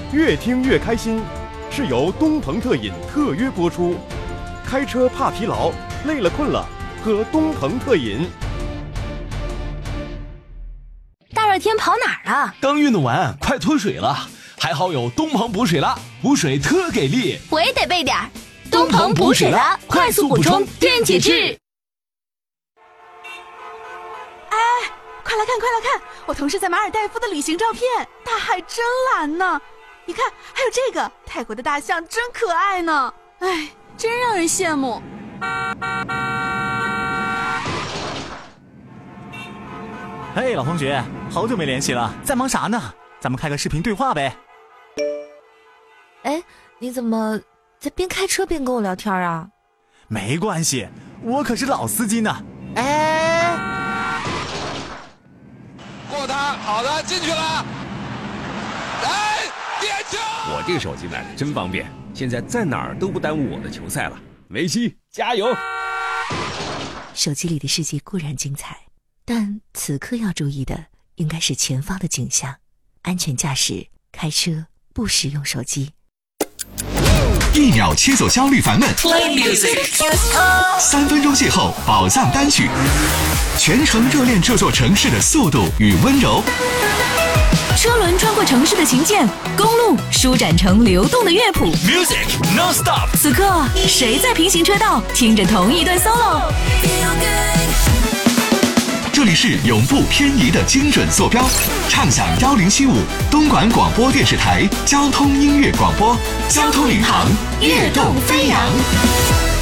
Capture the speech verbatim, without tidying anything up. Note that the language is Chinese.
越听越开心，是由东鹏特饮特约播出。开车怕疲劳，累了困了，喝东鹏特饮。 大热天跑哪儿了？ 刚运动完，快脱水了。还好有东鹏补水啦，补水特给力。 我也得备点儿。东鹏补水啦，快速补充电解质。 哎，快来看，快来看！我同事在马尔代夫的旅行照片，大海真蓝呢。你看，还有这个泰国的大象真可爱呢。哎，真让人羡慕。 嘿，老同学，好久没联系了，在忙啥呢？咱们开个视频对话呗。 哎，你怎么在边开车边跟我聊天啊？ 没关系，我可是老司机呢。 哎， 过他，好的，进去了。哎，点球！ 我这个手机买的真方便，现在在哪儿都不耽误我的球赛了。梅西，加油！ 手机里的世界固然精彩，但此刻要注意的应该是前方的景象，安全驾驶，开车不使用手机。 一秒切走焦虑烦闷， Play music， 三分钟邂逅宝藏单曲，全程热恋这座城市的速度与温柔。 车轮穿过城市的琴键，公路舒展成流动的乐谱。 Music non stop。 此刻，谁在平行车道听着同一段 solo？ 这里是永不偏移的精准坐标，畅享幺零七五东莞广播电视台交通音乐广播，交通领航，跃动飞扬。